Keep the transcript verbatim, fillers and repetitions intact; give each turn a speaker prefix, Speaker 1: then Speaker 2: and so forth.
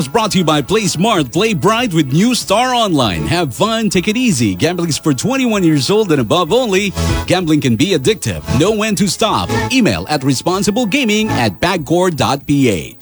Speaker 1: It's brought to you by Play Smart, Play Bright with New Star Online. Have fun, take it easy. Gambling is for twenty-one years old and above only. Gambling can be addictive. Know when to stop. Email at responsiblegaming at bagcore dot p h.